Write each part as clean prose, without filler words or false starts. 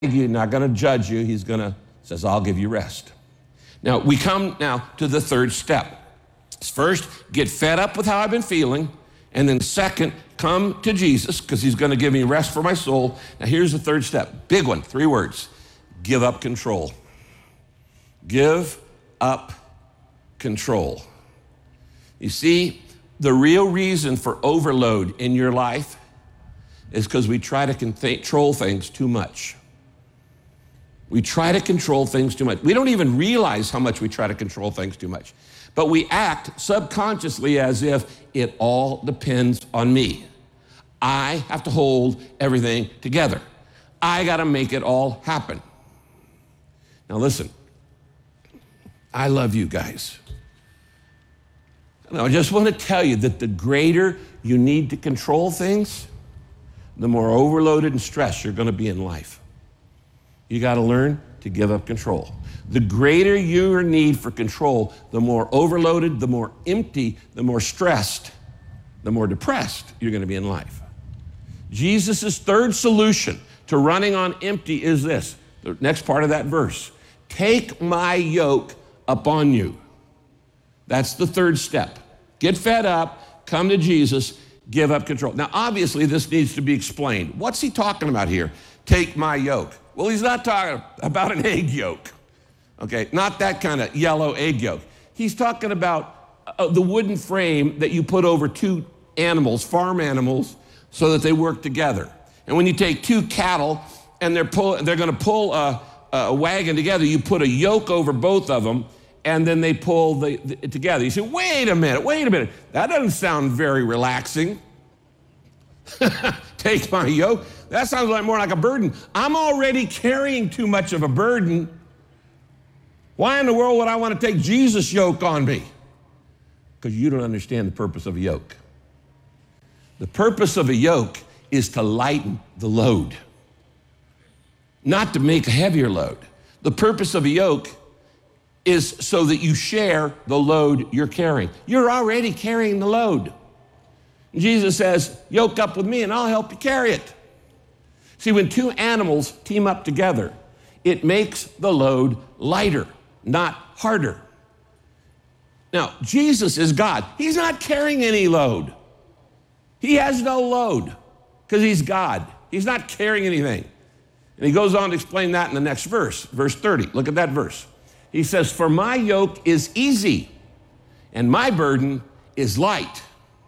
He's not going to judge you. He's going to says, I'll give you rest. Now, we come now to the third step. First, get fed up with how I've been feeling. And then second, come to Jesus because he's going to give me rest for my soul. Now, here's the third step. Big one, 3 words. Give up control. Give up control. You see, the real reason for overload in your life is because we try to control things too much. We try to control things too much. We don't even realize how much we try to control things too much. But we act subconsciously as if it all depends on me. I have to hold everything together. I got to make it all happen. Now listen, I love you guys. And I just want to tell you that the greater you need to control things, the more overloaded and stressed you're going to be in life. You got to learn to give up control. The greater your need for control, the more overloaded, the more empty, the more stressed, the more depressed you're going to be in life. Jesus' third solution to running on empty is this, the next part of that verse. Take my yoke upon you. That's the third step. Get fed up, come to Jesus, give up control. Now, obviously, this needs to be explained. What's he talking about here? Take my yoke. Well, he's not talking about an egg yolk, okay? Not that kind of yellow egg yolk. He's talking about the wooden frame that you put over 2 animals, farm animals, so that they work together. And when you take 2 cattle and they're going to pull a wagon together, you put a yoke over both of them, and then they pull it together. You say, wait a minute. That doesn't sound very relaxing. Take my yoke. That sounds more like a burden. I'm already carrying too much of a burden. Why in the world would I want to take Jesus' yoke on me? Because you don't understand the purpose of a yoke. The purpose of a yoke is to lighten the load, not to make a heavier load. The purpose of a yoke is so that you share the load you're carrying. You're already carrying the load. Jesus says, yoke up with me and I'll help you carry it. See, when 2 animals team up together, it makes the load lighter, not harder. Now, Jesus is God. He's not carrying any load. He has no load because he's God. He's not carrying anything. And he goes on to explain that in the next verse, verse 30. Look at that verse. He says, for my yoke is easy and my burden is light.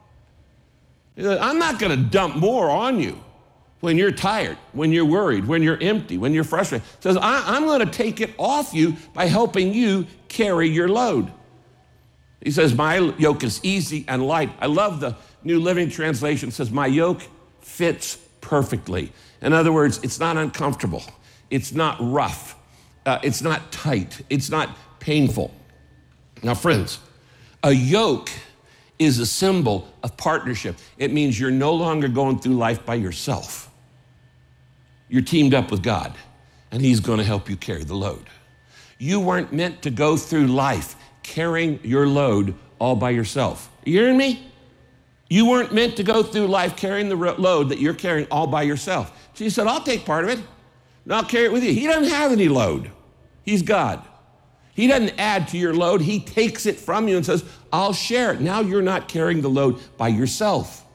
I'm not going to dump more on you when you're tired, when you're worried, when you're empty, when you're frustrated. He says, I'm going to take it off you by helping you carry your load. He says, my yoke is easy and light. I love the New Living Translation. It says, my yoke fits perfectly. In other words, it's not uncomfortable. It's not rough. It's not tight. It's not painful. Now, friends, a yoke is a symbol of partnership. It means you're no longer going through life by yourself. You're teamed up with God, and he's going to help you carry the load. You weren't meant to go through life carrying your load all by yourself. Are you hearing me? You weren't meant to go through life carrying the load that you're carrying all by yourself. So he said, I'll take part of it, and I'll carry it with you. He doesn't have any load. He's God. He doesn't add to your load. He takes it from you and says, I'll share it. Now you're not carrying the load by yourself.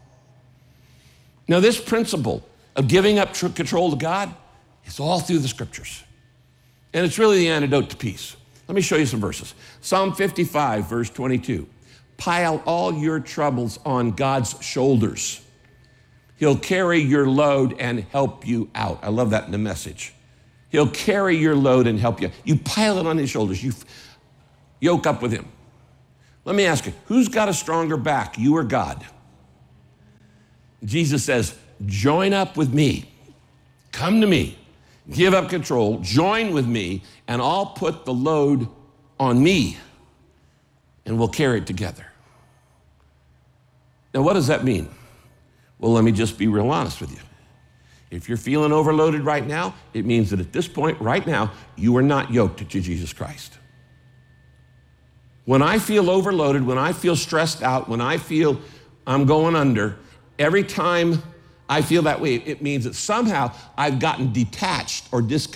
Now, this principle of giving up control to God is all through the scriptures. And it's really the antidote to peace. Let me show you some verses. Psalm 55, verse 22. Pile all your troubles on God's shoulders. He'll carry your load and help you out. I love that in the Message. He'll carry your load and help you. You pile it on his shoulders. You yoke up with him. Let me ask you, who's got a stronger back, you or God? Jesus says, join up with me. Come to me. Give up control. Join with me, and I'll put the load on me, and we'll carry it together. Now, what does that mean? Well, let me just be real honest with you. If you're feeling overloaded right now, it means that at this point, right now, you are not yoked to Jesus Christ. When I feel overloaded, when I feel stressed out, when I feel I'm going under, every time I feel that way, it means that somehow I've gotten detached or disconnected